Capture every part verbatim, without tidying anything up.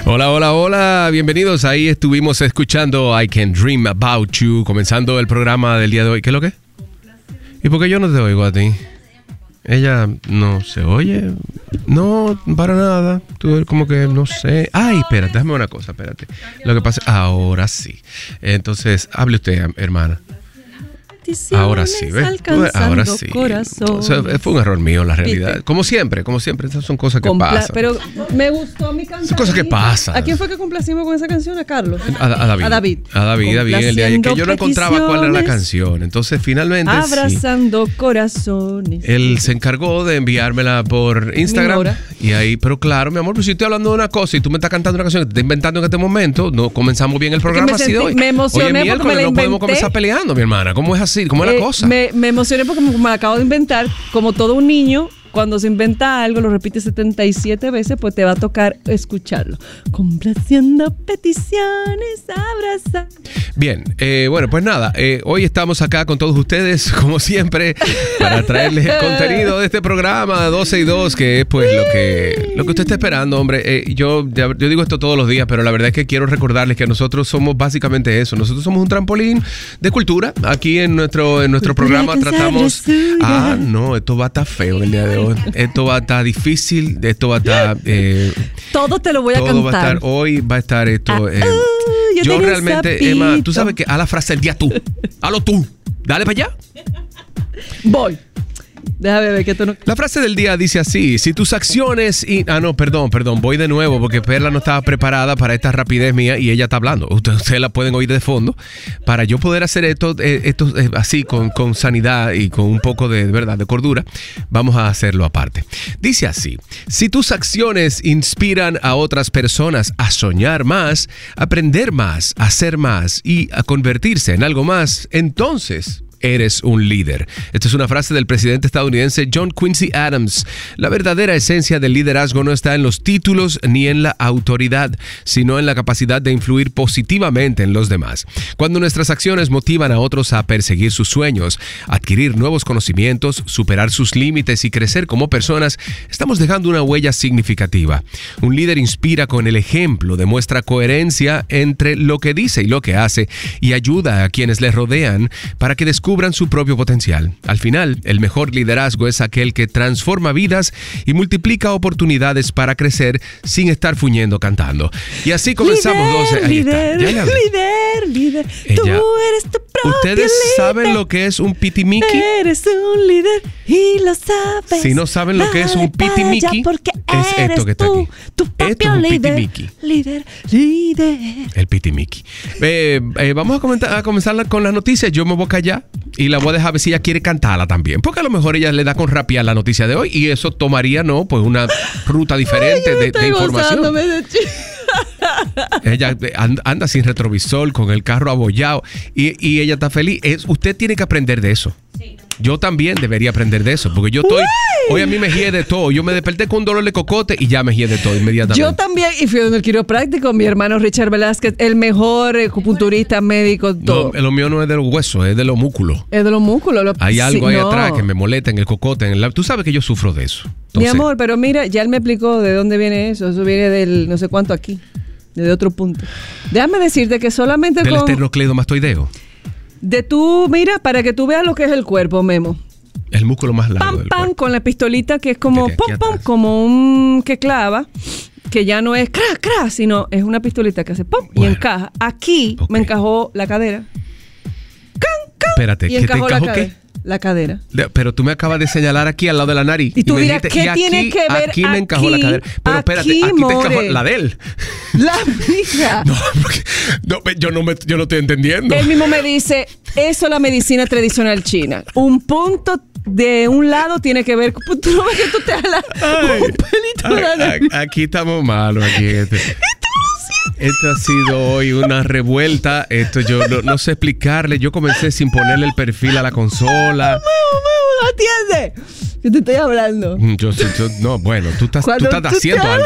Hola, hola, hola, bienvenidos. Ahí estuvimos escuchando I Can Dream About You, comenzando el programa del día de hoy. ¿Qué es lo que? ¿Y por qué yo no te oigo a ti? Ella no se oye. No, para nada. Tú como que no sé. Ay, espérate, déjame una cosa, espérate. Lo que pasa, ahora sí. Entonces, hable usted, hermana. Ahora sí, ¿ves? Ahora sí. O sea, fue un error mío, la realidad. Como siempre, como siempre. Esas son cosas que Compla- pasan. Pero me gustó mi canción. Son cosas que pasan. ¿A quién fue que complacimos con esa canción? ¿A Carlos? A, a David. A David. A David, David. El día que yo no encontraba cuál era la canción. Entonces, finalmente. Abrazando sí, corazones. Él se encargó de enviármela por Instagram. Y ahí, pero claro, mi amor, pues si estoy hablando de una cosa y tú me estás cantando una canción que te estás inventando en este momento, no comenzamos bien el programa así de hoy. Me emocioné Oye, porque me la no inventé. podemos comenzar peleando, mi hermana. ¿Cómo es así? ¿Cómo es eh, la cosa? Me, me emocioné porque me, me la acabo de inventar. Como todo un niño, cuando se inventa algo, lo repite setenta y siete veces, pues te va a tocar escucharlo. Complaciendo peticiones, abraza. Bien, eh, bueno, pues nada, eh, hoy estamos acá con todos ustedes, como siempre, para traerles el contenido de este programa doce y dos, que es pues lo que, lo que usted está esperando, hombre. Eh, yo, yo digo esto todos los días, pero la verdad es que quiero recordarles que nosotros somos básicamente eso. Nosotros somos un trampolín de cultura. Aquí en nuestro, en nuestro programa tratamos... Ah, no, esto va a estar feo el día de hoy. Esto va a estar difícil, esto va a estar... Eh, todo te lo voy a todo cantar. Va a estar, hoy va a estar esto... Eh, ah, uh, yo yo realmente, sapito. Emma, tú sabes que a la frase del día tú. Halo tú. Dale para allá. Voy. Déjame ver que tú no... La frase del día dice así: si tus acciones... Y, ah, no, perdón, perdón, voy de nuevo porque Perla no estaba preparada para esta rapidez mía y ella está hablando. Ustedes, ustedes la pueden oír de fondo. Para yo poder hacer esto, eh, esto eh, así, con, con sanidad y con un poco de, de verdad, de cordura, vamos a hacerlo aparte. Dice así: si tus acciones inspiran a otras personas a soñar más, aprender más, a hacer más y a convertirse en algo más, entonces... eres un líder. Esta es una frase del presidente estadounidense John Quincy Adams. La verdadera esencia del liderazgo no está en los títulos ni en la autoridad, sino en la capacidad de influir positivamente en los demás. Cuando nuestras acciones motivan a otros a perseguir sus sueños, adquirir nuevos conocimientos, superar sus límites y crecer como personas, estamos dejando una huella significativa. Un líder inspira con el ejemplo, demuestra coherencia entre lo que dice y lo que hace y ayuda a quienes le rodean para que descubran su propio potencial. Al final, el mejor liderazgo es aquel que transforma vidas y multiplica oportunidades para crecer sin estar fuñendo cantando. Y así comenzamos doce. Ahí líder, está. líder, líder. Ella, tú eres tu propio ¿ustedes líder. saben lo que es un pitimiki? Eres un líder y lo sabes. Si no saben lo que es un pitimiki, es esto que está tú, aquí. Tu propio Esto es un líder, pitimiki. líder, líder. El pitimiki. Eh, eh, vamos a, comentar, a comenzar con las noticias. Yo me voy a callar y la voy a dejar ver si ella quiere cantarla también. Porque a lo mejor ella le da con rapear la noticia de hoy y eso tomaría, ¿no? Pues una ruta diferente Ay, de, de información. De Ella anda sin retrovisor, con el carro abollado y, y ella está feliz. Es, usted tiene que aprender de eso. Sí. Yo también debería aprender de eso, porque yo estoy... Uy. Hoy a mí me guié de todo. Yo me desperté con un dolor de cocote y ya me guié de todo inmediatamente. Yo también, y fui en el quiropráctico, mi hermano Richard Velázquez, el mejor acupunturista médico. Todo. No, lo mío no es de los huesos, es de los músculos. Es de los músculos. Lo, Hay algo sí, ahí no. atrás que me molesta en el cocote. En el, tú sabes que yo sufro de eso. Entonces, mi amor, pero mira, ya él me explicó de dónde viene eso. Eso viene del no sé cuánto aquí, de otro punto. Déjame decirte que solamente del con... esternocleidomastoideo. De tú, mira, para que tú veas lo que es el cuerpo, Memo. El músculo más largo Pam, del pam, cuerpo. con la pistolita que es como Aquí, aquí pum, pum, atrás. como un que clava, que ya no es cra, cra, sino es una pistolita que hace pum Bueno. y encaja. Aquí Ok. me encajó la cadera. Can, can, Espérate, y ¿qué te encajó la encajó cadera. qué? La cadera. De- Pero tú me acabas de señalar aquí al lado de la nariz. Y tú me dirás, dijiste, ¿qué y aquí, tiene que ver aquí me encajó la aquí? cadera. Pero espérate, Aquí, aquí te encajó more. la de él. La mija. No, porque, no, yo no me, yo no estoy entendiendo. Él mismo me dice, eso es la medicina tradicional china. Un punto de un lado tiene que ver con... Tú no ves que tú te jalas un pelito de la Ay, nariz. ay, aquí estamos malos. Aquí, este. Esto ha sido hoy una revuelta. Esto yo no, no sé explicarle. Yo comencé sin ponerle el perfil a la consola. ¡Atiende! Que te estoy hablando. Yo, yo no, bueno, tú estás, tú Cuando estás tú haciendo te algo.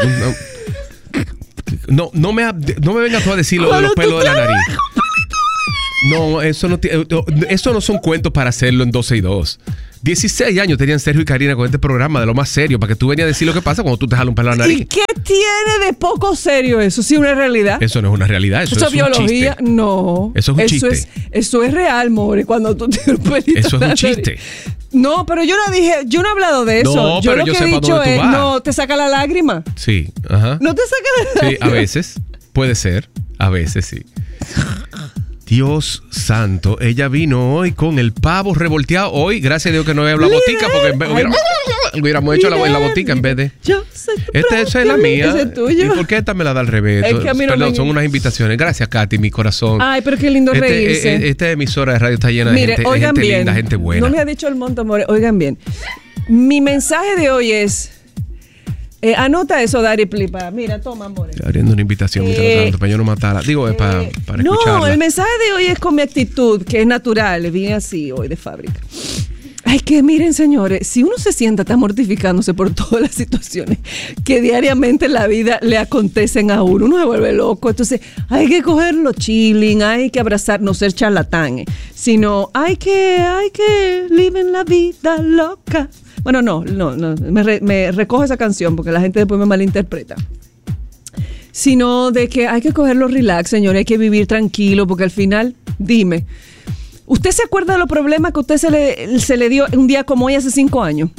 No, no, no me, no me vengas tú a decir lo de Cuando los tú pelos de la te nariz. No, eso no, ti- eso no son cuentos para hacerlo en doce y dos. dieciséis años tenían Sergio y Karina con este programa de lo más serio, para que tú venías a decir lo que pasa cuando tú te jalas un pelo a la nariz. ¿Y qué tiene de poco serio eso? ¿Sí una realidad? Eso no es una realidad, eso, ¿Eso es biología? un chiste. No. Eso es un eso chiste. Es, eso es real, more, cuando tú tienes un pelito Eso es en la un nariz. chiste. No, pero yo no dije, yo no he hablado de eso. No, yo pero lo yo que sé he para dicho dónde tú es, vas. no, te saca la lágrima. Sí, ajá. No te saca la Sí, lágrima. a veces. Puede ser. A veces sí. Dios santo, ella vino hoy con el pavo revolteado. Hoy, gracias a Dios que no había la botica, porque en vez, hubiera, hubiéramos hecho la, la botica en vez de. Yo soy tu Esta esa es la mía. Ese es tuyo. ¿Y por qué esta me la da al revés? Es que a mí no Perdón, me- son unas invitaciones. Gracias, Katy, mi corazón. Ay, pero qué lindo Este, reírse. eh, esta emisora de radio está llena de Mire, gente, oigan gente bien. linda, gente buena. No me ha dicho el monto, amor. Oigan bien. Mi mensaje de hoy es. eh, anota eso, Dari Plipa. Mira, toma, amor. Abriendo una invitación mientras Eh, tanto, para yo no matarla. Digo, es para, Eh, para no, escucharla. el mensaje de hoy es con mi actitud, que es natural. Vine así hoy de fábrica. Ay, que miren, señores, si uno se sienta tan mortificándose por todas las situaciones que diariamente en la vida le acontecen a uno, uno se vuelve loco. Entonces, hay que cogerlo chilling, hay que abrazar, no ser charlatán, eh, sino hay que, hay que vivir en la vida loca. Bueno, no, no, no, me, re- me recojo esa canción porque la gente después me malinterpreta. Sino de que hay que cogerlo relax, señores, hay que vivir tranquilo, porque al final, dime, ¿usted se acuerda de los problemas que usted se le, se le dio un día como hoy hace cinco años?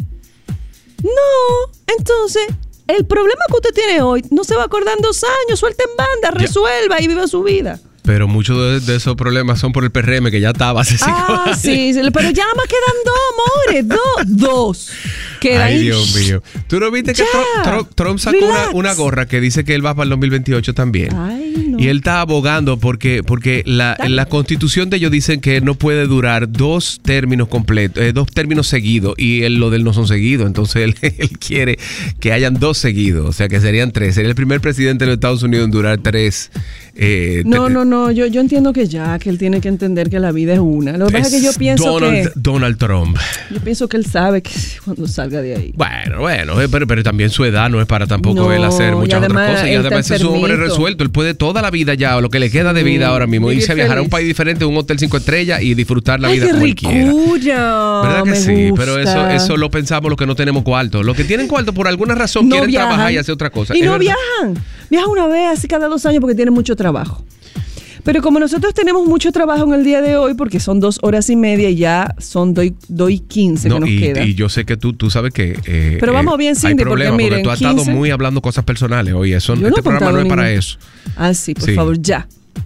No, entonces, el problema que usted tiene hoy no se va a acordar en dos años, suelta en banda, Ya. resuelva y viva su vida. Pero muchos de, de esos problemas son por el P R M que ya estaba hace cinco Ah, años. sí, sí, pero ya nada más quedan dos, amores, dos, dos. Quedan Ay, ahí. Dios mío. ¿Tú no viste que Ya. Trump, Trump- Trump sacó una, Relax. una gorra que dice que él va para el dos mil veintiocho también? Ay, no. Y él está abogando porque, porque la, Dale. la constitución de ellos dicen que no puede durar dos términos completos, eh, dos términos seguidos, y él, lo de él no son seguidos. Entonces él, él quiere que hayan dos seguidos, o sea que serían tres. Sería el primer presidente de los Estados Unidos en durar tres. Eh, No, te- no, no, yo, yo entiendo que ya, que él tiene que entender que la vida es una. Lo que pasa es que yo pienso Donald, que Donald Trump. yo pienso que él sabe que cuando salga de ahí. Bueno, bueno, eh, pero, pero también su edad no es para tampoco No, él hacer y muchas además otras cosas. Y él además está es un hombre enfermito. resuelto. Él puede toda la vida ya, o lo que le queda de vida ahora mismo, vivir irse a viajar a un feliz. país diferente, un hotel cinco estrellas y disfrutar la Ay, vida qué como él quiera. ricura. ¿Verdad que me sí? gusta. Pero eso, eso lo pensamos los que no tenemos cuarto. Los que tienen cuarto por alguna razón No quieren viajan. trabajar y hacer otra cosa. Y Es no verdad. viajan. Viajan una vez así cada dos años porque tienen mucho trabajo. Pero como nosotros tenemos mucho trabajo en el día de hoy, porque son dos horas y media y ya son doy, doy quince No, que nos y, queda. y yo sé que tú, tú sabes que. eh, Pero vamos eh, bien, hay Cindy, porque problemas, miren, tú has estado quince muy hablando cosas personales hoy. Eso, Yo no este he programa no contado es para ningún- eso. Ah, sí, por Sí. favor, ya.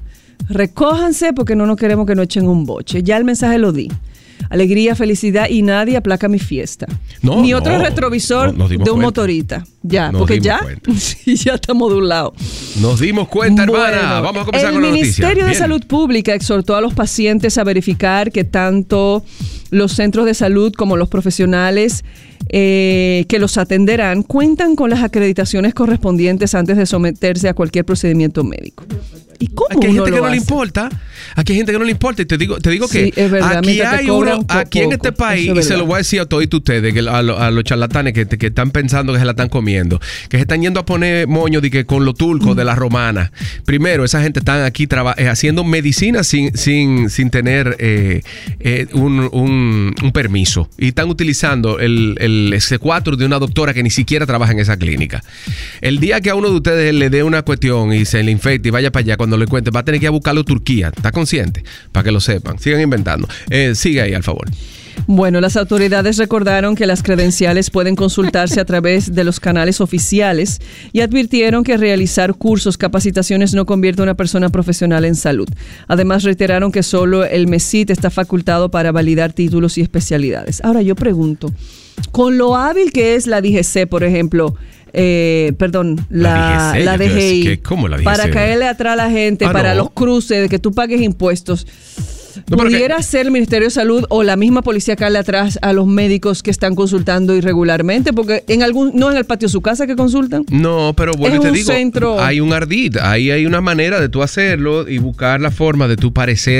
Recójanse porque no nos queremos que nos echen un boche. Ya el mensaje lo di. Alegría, felicidad y nadie aplaca mi fiesta. No, Ni no, otro retrovisor no- nos dimos de un cuenta. motorista. Ya, Nos porque dimos ya, cuenta. sí, ya estamos de un lado. Nos dimos cuenta, hermana. Bueno, Vamos a comenzar el con la noticia. Ministerio de Bien. Salud Pública exhortó a los pacientes a verificar que tanto los centros de salud como los profesionales eh, que los atenderán cuentan con las acreditaciones correspondientes antes de someterse a cualquier procedimiento médico. ¿Y cómo Aquí hay uno gente que lo no le hace? importa. Aquí hay gente que no le importa. Y te digo, te digo Sí, que es verdad, aquí mientras te hay cobran uno, po- aquí en poco, este país, eso es y se lo verdad. voy a decir a todos ustedes, que a, lo- a los charlatanes que, que están pensando que se la están comiendo, que se están yendo a poner moño de que con los turcos de la romana. Primero, esa gente están aquí traba- eh, haciendo medicina sin, sin, sin tener eh, eh, un, un- un permiso. Y están utilizando el, el C cuatro de una doctora que ni siquiera trabaja en esa clínica. El día que a uno de ustedes le dé una cuestión y se le infecte y vaya para allá, cuando le cuente, va a tener que ir a buscarlo a Turquía. ¿Está consciente? Para que lo sepan. Sigan inventando. Eh, sigue ahí, al favor. Bueno, las autoridades recordaron que las credenciales pueden consultarse a través de los canales oficiales y advirtieron que realizar cursos, capacitaciones no convierte a una persona profesional en salud. Además, reiteraron que solo el MESIT está facultado para validar títulos y especialidades. Ahora, yo pregunto, con lo hábil que es la D G C, por ejemplo, eh, perdón, la, La la D G C, D G I, ¿qué? ¿Cómo la D G C? para caerle atrás a la gente, Ah, para no. los cruces, de que tú pagues impuestos. No, pero ¿Pudiera que- ser el Ministerio de Salud o la misma policía caerle atrás a los médicos que están consultando irregularmente? Porque en algún, no en el patio de su casa que consultan. No, pero bueno, Es te un digo, centro- hay un ardid, ahí hay una manera de tú hacerlo y buscar la forma de tú parecer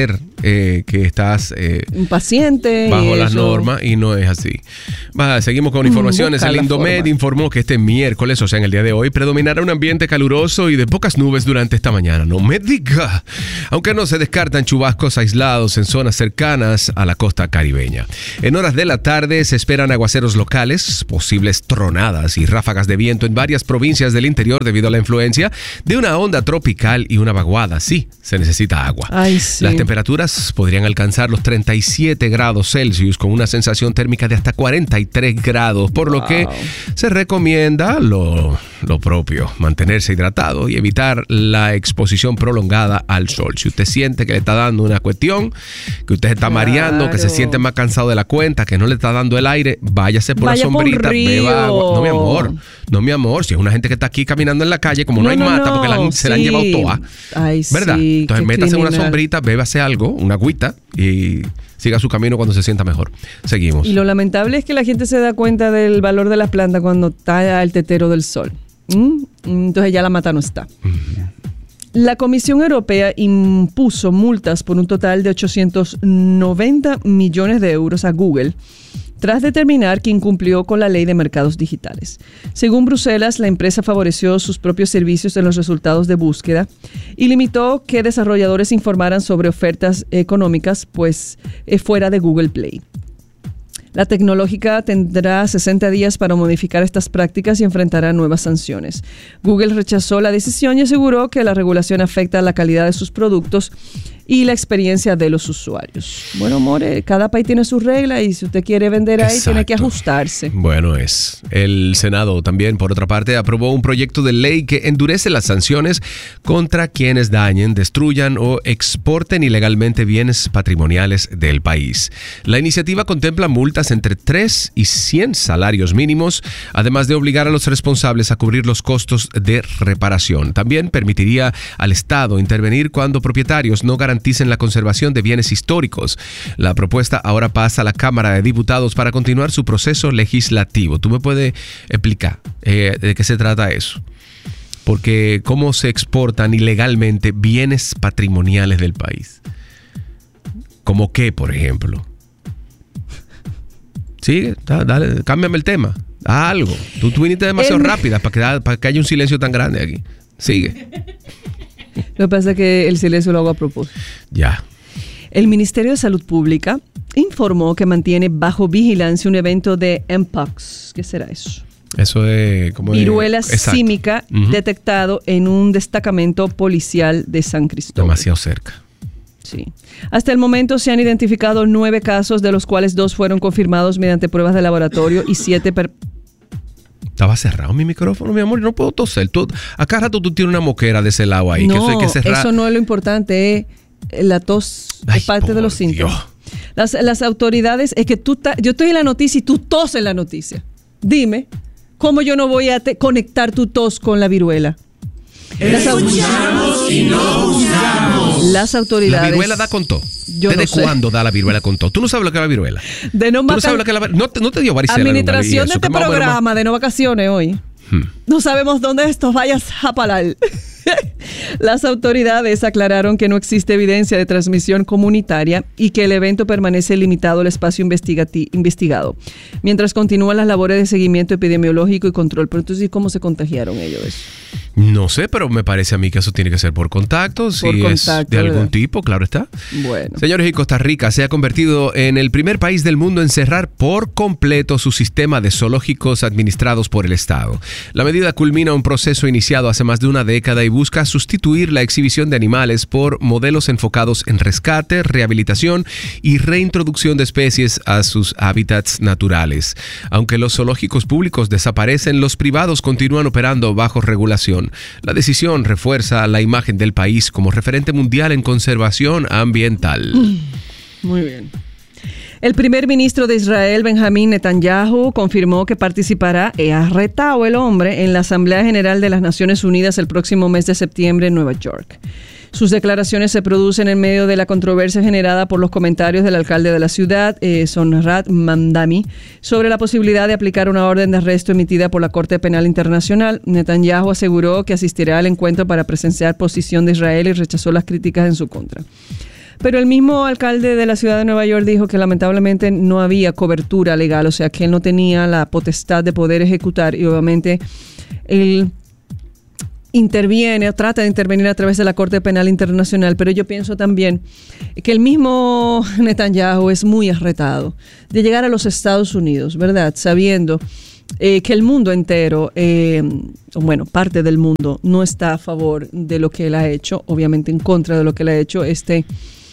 eh, que estás eh, impaciente bajo las eso. normas y no es así. Va, seguimos con informaciones. Busca el la Indomed forma. informó que este miércoles, o sea, en el día de hoy, predominará un ambiente caluroso y de pocas nubes durante esta mañana. No me diga. Aunque no se descartan chubascos aislados en zonas cercanas a la costa caribeña. En horas de la tarde se esperan aguaceros locales, posibles tronadas y ráfagas de viento en varias provincias del interior debido a la influencia de una onda tropical y una vaguada. Sí, se necesita agua. Ay, sí. Las temperaturas podrían alcanzar los treinta y siete grados Celsius con una sensación térmica de hasta cuarenta y tres grados, por Wow. lo que se recomienda lo, lo propio, mantenerse hidratado y evitar la exposición prolongada al sol. Si usted siente que le está dando una cuestión, que usted se está Claro. mareando, que se siente más cansado de la cuenta, que no le está dando el aire, váyase por Vaya la por un sombrita, río. beba agua. No, mi amor, no, mi amor, si es una gente que está aquí caminando en la calle, como no, hay mata, porque la, se la han sí. llevado toda, Ay, ¿verdad? sí, Entonces qué métase en una criminal. sombrita, bébase algo, una agüita y siga su camino cuando se sienta mejor. Seguimos. Y lo lamentable es que la gente se da cuenta del valor de la planta cuando está el tetero del sol. ¿Mm? Entonces ya la mata no está. La Comisión Europea impuso multas por un total de ochocientos noventa millones de euros a Google tras determinar que incumplió con la ley de mercados digitales. Según Bruselas, la empresa favoreció sus propios servicios en los resultados de búsqueda y limitó que desarrolladores informaran sobre ofertas económicas, pues eh, fuera de Google Play. La tecnológica tendrá sesenta días para modificar estas prácticas y enfrentará nuevas sanciones. Google rechazó la decisión y aseguró que la regulación afecta a la calidad de sus productos y la experiencia de los usuarios. Bueno, more, cada país tiene sus reglas y si usted quiere vender ahí, Exacto. tiene que ajustarse. Bueno, es. El Senado también, por otra parte, aprobó un proyecto de ley que endurece las sanciones contra quienes dañen, destruyan o exporten ilegalmente bienes patrimoniales del país. La iniciativa contempla multas entre tres y cien salarios mínimos, además de obligar a los responsables a cubrir los costos de reparación. También permitiría al Estado intervenir cuando propietarios no garanticen la conservación de bienes históricos. La propuesta ahora pasa a la Cámara de Diputados para continuar su proceso legislativo. ¿Tú me puedes explicar eh, de qué se trata eso? Porque cómo se exportan ilegalmente bienes patrimoniales del país. ¿Cómo qué, por ejemplo? Sigue, da- dale, cámbiame el tema. Haz algo. Tú, tú viniste demasiado El- rápida para que, da- para que haya un silencio tan grande aquí. Sigue. Lo que pasa es que el silencio lo hago a propósito. Ya. El Ministerio de Salud Pública informó que mantiene bajo vigilancia un evento de Mpox. ¿Qué será eso? Eso es como... Viruela Exacto. símica Ujú. detectado en un destacamento policial de San Cristóbal. Demasiado cerca. Sí. Hasta el momento se han identificado nueve casos, de los cuales dos fueron confirmados mediante pruebas de laboratorio y siete... Per- Estaba cerrado mi micrófono, mi amor, y no puedo toser. Tú, acá rato tú tienes una moquera de ese lado ahí. no, que eso hay que cerrar. eso no es lo importante. eh, La tos Ay, es parte de por los síntomas. Dios. Las, las autoridades, es que tú ta- yo estoy en la noticia y tú toses en la noticia. Dime, ¿cómo yo no voy a te- conectar tu tos con la viruela? Las, au- Escuchamos y no juzgamos. las autoridades... La viruela da con todo. Yo ¿Desde no sé. cuándo da la viruela con todo? ¿Tú no sabes lo que es la viruela? De no, ¿Tú no vaca- sabes lo que es la no te, no te dio varicela? Administración nunca, de y eso, este que más o menos- programa de no vacaciones hoy. Hmm. No sabemos dónde estos vayas a parar. Las autoridades aclararon que no existe evidencia de transmisión comunitaria y que el evento permanece limitado al espacio investigati- investigado, mientras continúan las labores de seguimiento epidemiológico y control. Pero entonces, ¿cómo se contagiaron ellos de eso? No sé, pero me parece a mí que eso tiene que ser por contacto. Si Por es contacto, de algún ¿verdad? tipo, claro está. Bueno. Señores, y Costa Rica se ha convertido en el primer país del mundo en cerrar por completo su sistema de zoológicos administrados por el Estado. La medida culmina un proceso iniciado hace más de una década y busca sustituir la exhibición de animales por modelos enfocados en rescate, rehabilitación y reintroducción de especies a sus hábitats naturales. Aunque los zoológicos públicos desaparecen, los privados continúan operando bajo regulación. La decisión refuerza la imagen del país como referente mundial en conservación ambiental. Muy bien. El primer ministro de Israel, Benjamín Netanyahu, confirmó que participará, e ha retado el hombre, en la Asamblea General de las Naciones Unidas el próximo mes de septiembre en Nueva York. Sus declaraciones se producen en medio de la controversia generada por los comentarios del alcalde de la ciudad, eh, Sonrat Mamdani, sobre la posibilidad de aplicar una orden de arresto emitida por la Corte Penal Internacional. Netanyahu aseguró que asistirá al encuentro para presenciar posición de Israel y rechazó las críticas en su contra. Pero el mismo alcalde de la ciudad de Nueva York dijo que lamentablemente no había cobertura legal, o sea que él no tenía la potestad de poder ejecutar y obviamente él interviene o trata de intervenir a través de la Corte Penal Internacional, pero yo pienso también que el mismo Netanyahu es muy arretado de llegar a los Estados Unidos, ¿verdad? Sabiendo eh, que el mundo entero, eh, bueno, parte del mundo no está a favor de lo que él ha hecho, obviamente en contra de lo que él ha hecho, este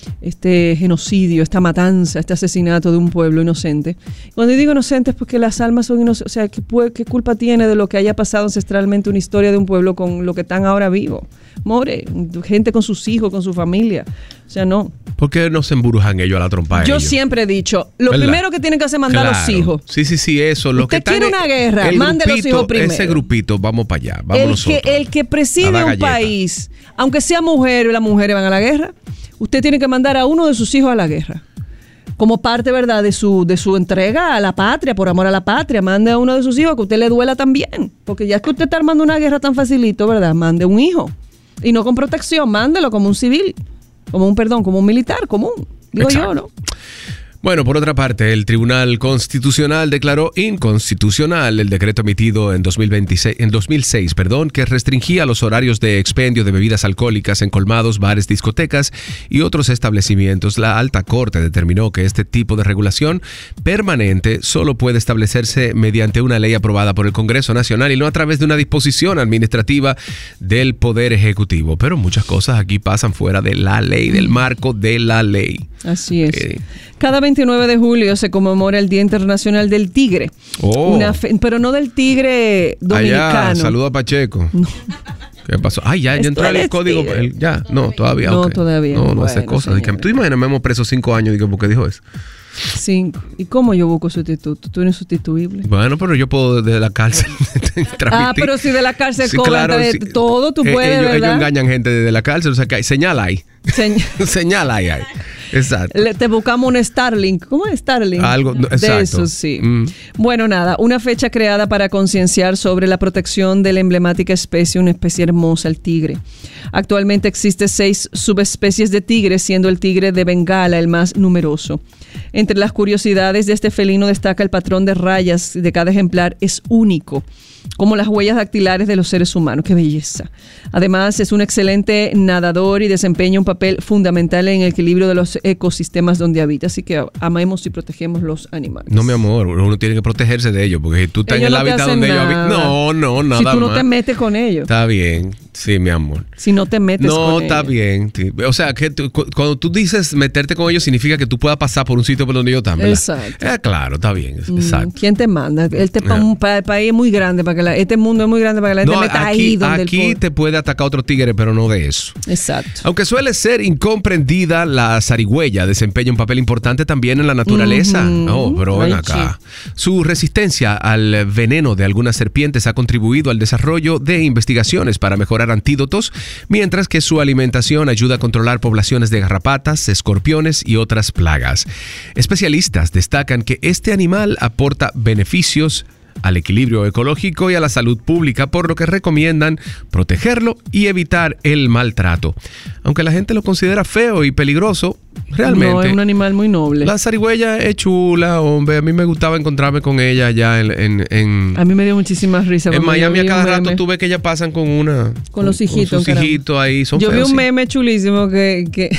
este genocidio, esta matanza, este asesinato de un pueblo inocente. Cuando digo inocente es porque las almas son inocentes, o sea, ¿qué, ¿qué culpa tiene de lo que haya pasado ancestralmente una historia de un pueblo con lo que están ahora vivos? More, gente con sus hijos, con su familia, o sea, no. ¿Por qué no se emburujan ellos a la trompa? Yo ellos? siempre he dicho, lo ¿verdad? Primero que tienen que hacer es mandar a claro. los hijos. Sí, sí, sí, eso. Lo Usted que quiere una guerra, mande los hijos primero. Ese grupito, vamos para allá, vamos el nosotros. Que, el que preside un país, aunque sea mujer y las mujeres van a la guerra, usted tiene que mandar a uno de sus hijos a la guerra. Como parte, ¿verdad?, de su, de su entrega a la patria, por amor a la patria. Mande a uno de sus hijos que a usted le duela también. Porque ya es que usted está armando una guerra tan facilito, ¿verdad? Mande un hijo. Y no con protección, mándelo como un civil. Como un, perdón, como un militar común. Digo Exacto. yo, ¿no? Bueno, por otra parte, el Tribunal Constitucional declaró inconstitucional el decreto emitido en, dos mil veintiséis, en dos mil seis, perdón, que restringía los horarios de expendio de bebidas alcohólicas en colmados, bares, discotecas y otros establecimientos. La Alta Corte determinó que este tipo de regulación permanente solo puede establecerse mediante una ley aprobada por el Congreso Nacional y no a través de una disposición administrativa del Poder Ejecutivo. Pero muchas cosas aquí pasan fuera de la ley, del marco de la ley. Así es. Eh, Cada veintinueve de julio se conmemora el Día Internacional del Tigre. Oh. Una fe, pero no del tigre dominicano. Allá, saludo a Pacheco. No. ¿Qué pasó? Ay, ya, ya entró el código. El, ya, no, todavía. No, okay. todavía. No, no bueno, hace cosas. Dije, tú imaginas, me hemos preso cinco años. Digo, ¿por qué dijo eso? Cinco. ¿Y cómo yo busco sustituto? Tú eres insustituible. Bueno, pero yo puedo desde la cárcel transmitir. Ah, pero si de la cárcel sí, cobran claro, de sí. todo, tú eh, puedes, ellos, ¿verdad? Ellos engañan gente desde la cárcel, o sea que hay, señala ahí. Señ- señala ahí, ahí. Exacto. Le, te buscamos un Starlink. ¿Cómo es Starlink? Algo, no, exacto. De eso, sí. Mm. Bueno, nada, una fecha creada para concienciar sobre la protección de la emblemática especie, una especie hermosa, el tigre. Actualmente existe seis subespecies de tigre, siendo el tigre de Bengala el más numeroso. Entre las curiosidades de este felino destaca el patrón de rayas de cada ejemplar, es único, como las huellas dactilares de los seres humanos. ¡Qué belleza! Además, es un excelente nadador y desempeña un papel fundamental en el equilibrio de los ecosistemas donde habita. Así que amemos y protegemos los animales. No, mi amor, uno tiene que protegerse de ellos, porque si tú estás ellos en el no hábitat donde ellos habitan. No, no, nada más. Si tú no más. te metes con ellos. Está bien, sí, mi amor. Si no te metes no, con ellos. No, está bien. O sea, que tú, cuando tú dices meterte con ellos, significa que tú puedas pasar por un sitio por donde ellos están, ¿verdad? Exacto. Eh, claro, está bien. Exacto. ¿Quién te manda? Este pa- un pa- país es muy grande para que la, este mundo es muy grande para que la gente no, meta aquí, ahí donde aquí el te puede atacar otro tigre, pero no de eso. Exacto. Aunque suele ser incomprendida, la zarigüeya desempeña un papel importante también en la naturaleza. Uh-huh. Oh, pero ven acá. Su resistencia al veneno de algunas serpientes ha contribuido al desarrollo de investigaciones para mejorar antídotos, mientras que su alimentación ayuda a controlar poblaciones de garrapatas, escorpiones y otras plagas. Especialistas destacan que este animal aporta beneficios al equilibrio ecológico y a la salud pública, por lo que recomiendan protegerlo y evitar el maltrato. Aunque la gente lo considera feo y peligroso, realmente... No, es un animal muy noble. La zarigüeya es chula, hombre. A mí me gustaba encontrarme con ella allá en... en, en a mí me dio muchísima risa. En Miami a cada rato tú ves que ellas pasan con una... Con los hijitos. Con sus hijitos ahí. Son Yo feos, vi un sí. meme chulísimo que... que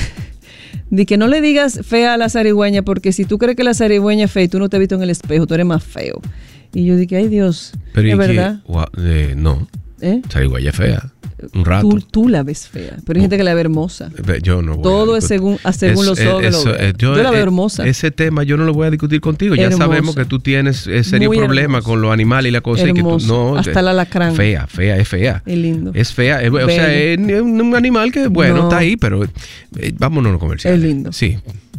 de que no le digas fea a la zarigüeña, porque si tú crees que la zarigüeña es fea y tú no te has visto en el espejo, tú eres más feo. Y yo dije, ay Dios, pero ¿es ¿y verdad? Que, eh, no, ¿Eh? zarigüeya es fea. Un rato. Tú, tú la ves fea, pero hay gente que la ve hermosa. Yo no voy Todo a es según, según es, los ojos. Eso, lo eh, yo, yo la veo eh, hermosa. Ese tema yo no lo voy a discutir contigo. Ya hermosa. Sabemos que tú tienes eh, serio Muy problema hermosa. con los animales y la cosa. Y que tú, no, hasta el alacrán. Fea, fea, es fea. Es lindo. Es fea. Es, o sea, es un animal que, bueno, no. Está ahí, pero eh, vámonos a comercial. Es lindo. Sí.